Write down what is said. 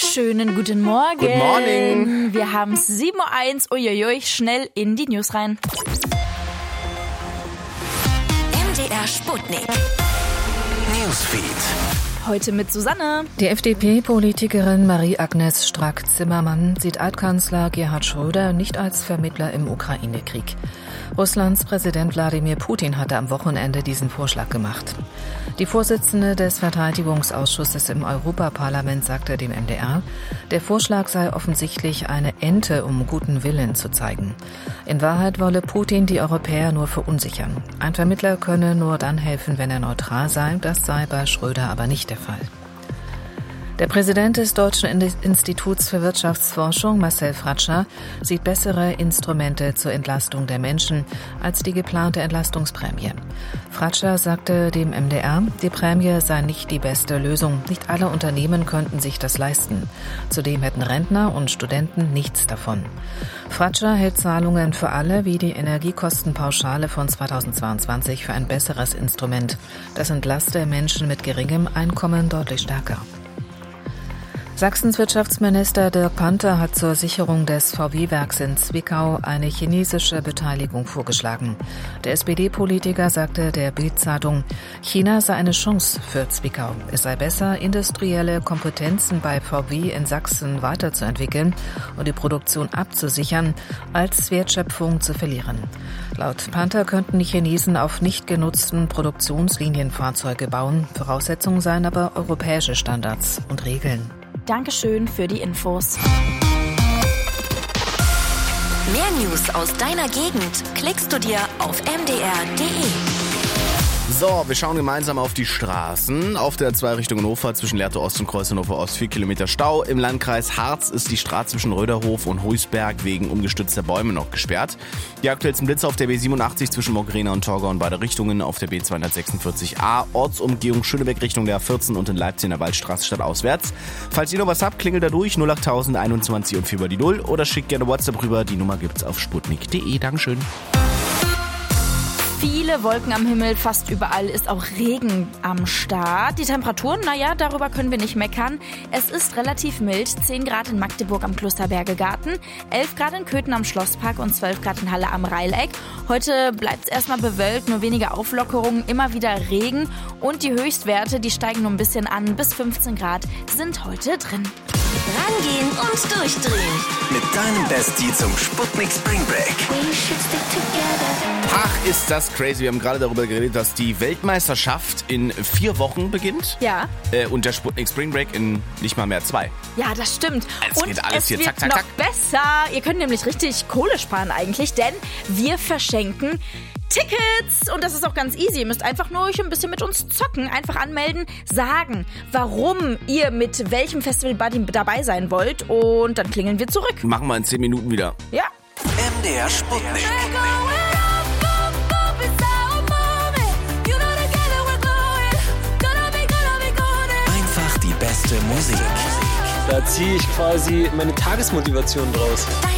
Schönen guten Morgen. Good morning. Wir haben es 7.01 Uhr. Uiuiui, schnell in die News rein. MDR Sputnik. Newsfeed. Heute mit Susanne. Die FDP-Politikerin Marie-Agnes Strack-Zimmermann sieht Altkanzler Gerhard Schröder nicht als Vermittler im Ukraine-Krieg. Russlands Präsident Wladimir Putin hatte am Wochenende diesen Vorschlag gemacht. Die Vorsitzende des Verteidigungsausschusses im Europaparlament sagte dem MDR, der Vorschlag sei offensichtlich eine Ente, um guten Willen zu zeigen. In Wahrheit wolle Putin die Europäer nur verunsichern. Ein Vermittler könne nur dann helfen, wenn er neutral sei. Das sei bei Schröder aber nicht der Fall. Der Präsident des Deutschen Instituts für Wirtschaftsforschung, Marcel Fratscher, sieht bessere Instrumente zur Entlastung der Menschen als die geplante Entlastungsprämie. Fratscher sagte dem MDR, die Prämie sei nicht die beste Lösung. Nicht alle Unternehmen könnten sich das leisten. Zudem hätten Rentner und Studenten nichts davon. Fratscher hält Zahlungen für alle wie die Energiekostenpauschale von 2022 für ein besseres Instrument. Das entlaste Menschen mit geringem Einkommen deutlich stärker. Sachsens Wirtschaftsminister Dirk Panther hat zur Sicherung des VW-Werks in Zwickau eine chinesische Beteiligung vorgeschlagen. Der SPD-Politiker sagte der Bild-Zeitung, China sei eine Chance für Zwickau. Es sei besser, industrielle Kompetenzen bei VW in Sachsen weiterzuentwickeln und die Produktion abzusichern, als Wertschöpfung zu verlieren. Laut Panther könnten die Chinesen auf nicht genutzten Produktionslinienfahrzeuge bauen. Voraussetzungen seien aber europäische Standards und Regeln. Dankeschön für die Infos. Mehr News aus deiner Gegend klickst du dir auf mdr.de. So, wir schauen gemeinsam auf die Straßen. Auf der 2 Richtung Hannover zwischen Lehrte Ost und Kreuz Hannover Ost 4 Kilometer Stau. Im Landkreis Harz ist die Straße zwischen Röderhof und Huisberg wegen umgestützter Bäume noch gesperrt. Die aktuellsten Blitze auf der B87 zwischen Moggerena und Torgau in beide Richtungen. Auf der B246a Ortsumgehung Schönebeck Richtung der 14 und in Leipzig in der Waldstraße stadtauswärts. Falls ihr noch was habt, klingelt da durch 08000 21 und 4 über die 0 oder schickt gerne WhatsApp rüber. Die Nummer gibt's auf sputnik.de. Dankeschön. Viele Wolken am Himmel, fast überall ist auch Regen am Start. Die Temperaturen, darüber können wir nicht meckern. Es ist relativ mild, 10 Grad in Magdeburg am Klosterberge-Garten, 11 Grad in Köthen am Schlosspark und 12 Grad in Halle am Reileck. Heute bleibt es erstmal bewölkt, nur wenige Auflockerungen, immer wieder Regen und die Höchstwerte, die steigen nur ein bisschen an, bis 15 Grad sind heute drin. Rangehen und durchdrehen. Mit deinem Bestie zum Sputnik Spring Break. Ach, ist das crazy. Wir haben gerade darüber geredet, dass die Weltmeisterschaft in 4 Wochen beginnt. Ja. Und der Sputnik Spring Break in nicht mal mehr 2. Ja, das stimmt. Es geht alles hier wird zack, zack, noch zack. besser. Ihr könnt nämlich richtig Kohle sparen eigentlich, denn wir verschenken Tickets und das ist auch ganz easy. Ihr müsst einfach nur euch ein bisschen mit uns zocken, einfach anmelden, sagen, warum ihr mit welchem Festival Buddy dabei sein wollt und dann klingeln wir zurück. Machen wir in 10 Minuten wieder. Ja. MDR Sputnik. Einfach die beste Musik. Da ziehe ich quasi meine Tagesmotivation draus. Dein